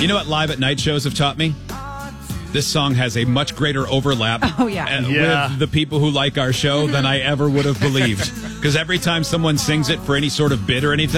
You know what live at night shows have taught me? This song has a much greater overlap with the people who like our show than I ever would have believed. Because every time someone sings it for any sort of bid or anything,